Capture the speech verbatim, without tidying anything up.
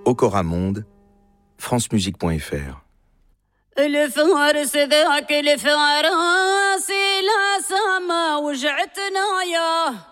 Okora Monde, francemusique point f r. الفارس ذاك الفارس لا سما وجعتنا ياه